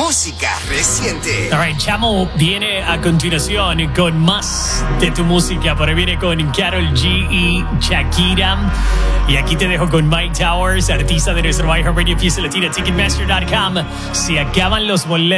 música reciente. Alright, Chamo viene a continuación con más de tu música. Por ahí viene con Karol G y Shakira. Y aquí te dejo con Mike Towers, artista de nuestro iHeartRadio Fiesta Latina, Ticketmaster.com. Se acaban los boletos.